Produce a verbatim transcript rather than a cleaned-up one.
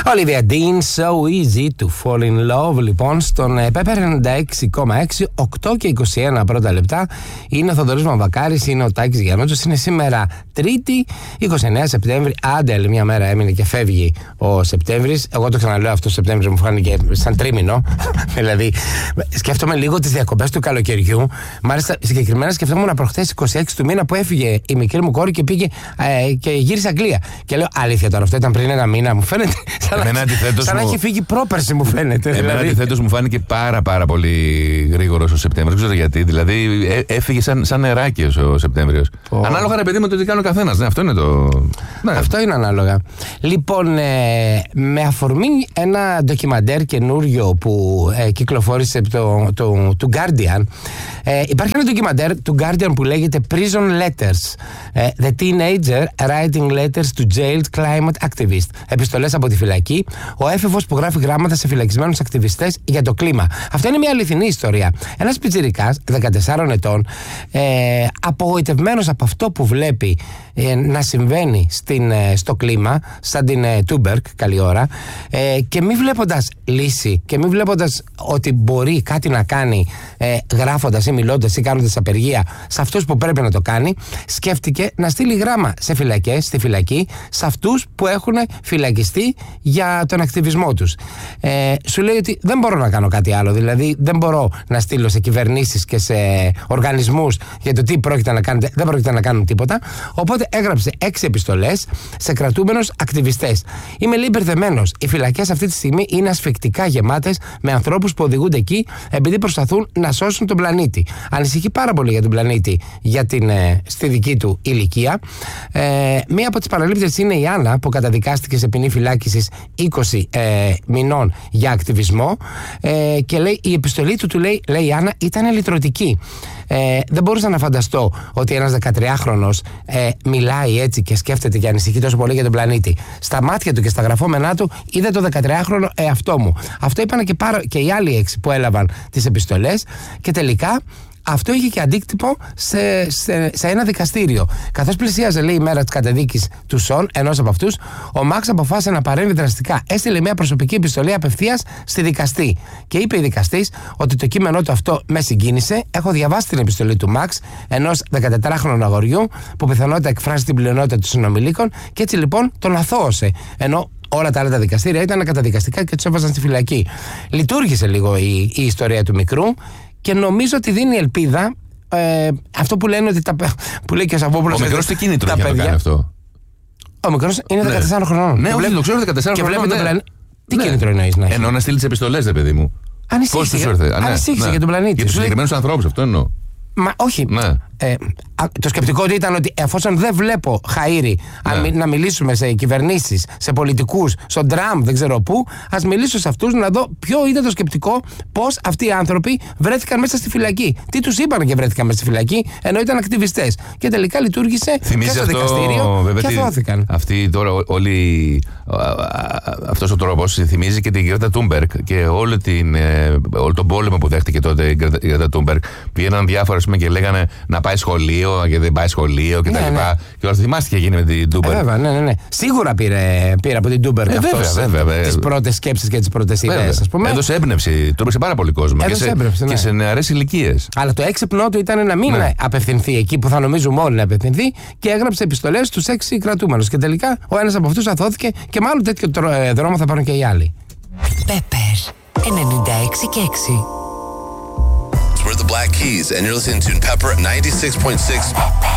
Olivia Dean, So Easy to Fall in Love, λοιπόν, στον Pepper ενενήντα έξι κόμμα έξι, οκτώ και είκοσι ένα πρώτα λεπτά. Είναι ο Θοδωρής Μαμβακάρης, είναι ο Τάκης Γιαννούτσος. Είναι σήμερα Τρίτη, είκοσι εννέα Σεπτέμβρη. Άντε, άλλη μια μέρα έμεινε και φεύγει ο Σεπτέμβρης. Εγώ το ξαναλέω, αυτό ο Σεπτέμβρης μου φάνηκε σαν τρίμηνο. Δηλαδή, σκέφτομαι λίγο τις διακοπές του καλοκαιριού. Μάλιστα, συγκεκριμένα σκεφτόμουν προχθές είκοσι έξι του μήνα που έφυγε η μικρή μου κόρη και πήγε ε, και γύρισε Αγγλία. Και λέω, αλήθεια τώρα, αυτό ήταν πριν ένα μήνα, μου φαίνεται. Σαν, εμένα, να, σαν να έχει φύγει πρόπερση, μου φαίνεται. Εμένα δηλαδή. αντιθέτως μου φάνηκε πάρα πάρα πολύ γρήγορος ο Σεπτέμβριος. Δεν ξέρω γιατί. Δηλαδή ε, έφυγε σαν, σαν νεράκι ο Σεπτέμβριος. Oh. Ανάλογα, ρε παιδί, με το τι κάνει ο καθένας. Ναι, αυτό είναι το. Ναι. Αυτό είναι ανάλογα. Λοιπόν, ε, με αφορμή ένα ντοκιμαντέρ καινούριο που ε, κυκλοφόρησε το, το, του Guardian, ε, υπάρχει ένα ντοκιμαντέρ του Guardian που λέγεται Prison Letters. Ε, The Teenager Writing Letters to Jailed Climate Activists. Επιστολές από τη φυλακή. Ο έφηβος που γράφει γράμματα σε φυλακισμένους ακτιβιστές για το κλίμα. Αυτό είναι μια αληθινή ιστορία. Ένας πιτσιρικάς δεκατεσσάρων ετών, ε, απογοητευμένος από αυτό που βλέπει ε, να συμβαίνει στην, ε, στο κλίμα, σαν την ε, Τούμπερκ, καλή ώρα, ε, και μη βλέποντας λύση και μη βλέποντας ότι μπορεί κάτι να κάνει, ε, γράφοντας ή μιλώντας ή κάνοντας απεργία σε αυτούς που πρέπει να το κάνει, σκέφτηκε να στείλει γράμμα σε φυλακές, στη φυλακή, σε αυτούς που έχουν φυλακιστεί για τον ακτιβισμό τους. Ε, σου λέει ότι δεν μπορώ να κάνω κάτι άλλο. Δηλαδή, δεν μπορώ να στείλω σε κυβερνήσεις και σε οργανισμούς για το τι πρόκειται να κάνετε. Δεν πρόκειται να κάνουν τίποτα. Οπότε έγραψε έξι επιστολές σε κρατούμενους ακτιβιστές. Είμαι λίγο μπερδεμένος. Οι φυλακές αυτή τη στιγμή είναι ασφυκτικά γεμάτες με ανθρώπους που οδηγούνται εκεί επειδή προσπαθούν να σώσουν τον πλανήτη. Ανησυχεί πάρα πολύ για τον πλανήτη, για την, ε, στη δική του ηλικία. Ε, μία από τις παραλήπτες είναι η Άννα, που καταδικάστηκε σε ποινή φυλάκισης είκοσι ε, μηνών για ακτιβισμό, ε, και λέει, η επιστολή του του λέει, λέει η Άννα, ήταν λυτρωτική. Ε, δεν μπορούσα να φανταστώ ότι ένας δεκατριάχρονος ε, μιλάει έτσι και σκέφτεται και ανησυχεί τόσο πολύ για τον πλανήτη. Στα μάτια του και στα γραφόμενά του είδε το δεκατριάχρονο εαυτό μου. Αυτό είπαν και, πάρα, και οι άλλοι έξι που έλαβαν τις επιστολές, και τελικά αυτό είχε και αντίκτυπο σε, σε, σε ένα δικαστήριο. Καθώς πλησίαζε, λέει, η μέρα της καταδίκης του Σον, ενός από αυτούς, ο Μαξ αποφάσισε να παρέμβει δραστικά. Έστειλε μια προσωπική επιστολή απευθείας στη δικαστή. Και είπε η δικαστής ότι το κείμενό του αυτό με συγκίνησε. Έχω διαβάσει την επιστολή του Μαξ, ενός δεκατετράχρονου αγοριού, που πιθανότητα εκφράζει την πλειονότητα των συνομιλίκων, και έτσι λοιπόν τον αθώωσε. Ενώ όλα τα άλλα τα δικαστήρια ήταν καταδικαστικά και τους έβαζαν στη φυλακή. Λειτουργήσε λίγο η, η ιστορία του μικρού. Και νομίζω ότι δίνει ελπίδα, ε, αυτό που λένε ότι τα, που λέει και ο Σαββόπουλος. Ο μικρός τι κίνητρο για να κάνει αυτό? Ο μικρός είναι ναι. δεκατεσσάρων χρονών. Ναι, όχι, το ξέρω, δεκατεσσάρων χρονών. Και βλέπει ναι. τον πλανήτη. Τι ναι. κίνητρο εννοείς να έχει? Εννοώ να στείλει τις επιστολές, δε παιδί μου. Ανησύχησε για, ναι, για τον πλανήτη. Για τους συγκεκριμένους ανθρώπους, αυτό εννοώ. Μα όχι. Ναι. Ε, το σκεπτικό του ήταν ότι εφόσον δεν βλέπω, Χαΐρη, ναι. να μιλήσουμε σε κυβερνήσεις, σε πολιτικούς, στον Τραμπ, δεν ξέρω πού, ας μιλήσω σε αυτούς να δω ποιο ήταν το σκεπτικό, πώς αυτοί οι άνθρωποι βρέθηκαν μέσα στη φυλακή. Τι τους είπαν και βρέθηκαν μέσα στη φυλακή, ενώ ήταν ακτιβιστές. Και τελικά λειτουργήσε θυμίζει και στο αυτό, δικαστήριο βέβαια, και αθώθηκαν. Αυτή τώρα όλοι. Αυτός ο τρόπος θυμίζει και την Γκρέτα Τούμπερκ και όλη την, όλο τον πόλεμο που δέχτηκε τότε η Γκρέτα Τούμπερκ. Πήγαιναν διάφορα και λέγανε να πάει σχολείο και δεν πάει σχολείο κτλ. Ναι, ναι. Και όλα θυμάστε τι είχε γίνει με την Τούμπερκ. Ε, βέβαια, ναι, ναι, ναι. Σίγουρα πήρε, πήρε από την Τούμπερκ ε, τις πρώτες σκέψεις και τις πρώτες ιδέες. Έδωσε έμπνευση, τρόμαξε πάρα πολύ κόσμο και σε, ναι. και σε νεαρές ηλικίες. Αλλά το έξυπνό του ήταν να μην ναι. απευθυνθεί εκεί που θα νομίζουμε όλοι να απευθυνθεί, και έγραψε επιστολές στους έξι κρατούμενους. Και τελικά ο ένας από αυτούς αθώθηκε, και μάλλον τέτοιο δρόμο θα πάρουν και οι άλλοι. Pepper ενενήντα έξι και έξι. We're the Black Keys and you're listening to Pepper ninety-six point six.